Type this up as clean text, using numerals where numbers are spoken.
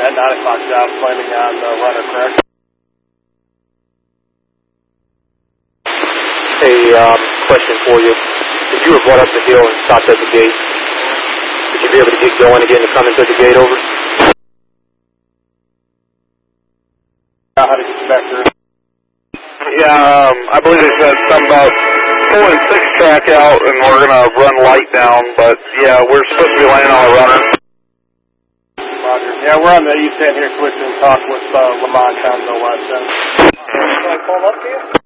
that 9 o'clock job planning on the runner, correct? Hey, question for you. If you were brought up the hill and stopped at the gate, would you be able to get going again to come into the gate over? How to get you back there? Yeah, I believe they said something about pulling 6-track out and we're going to run light down, but yeah, we're supposed to be laying on a runner. Roger. Yeah, we're on the east end here, switching and talk with Lamont down to the west end. Can I call up to you?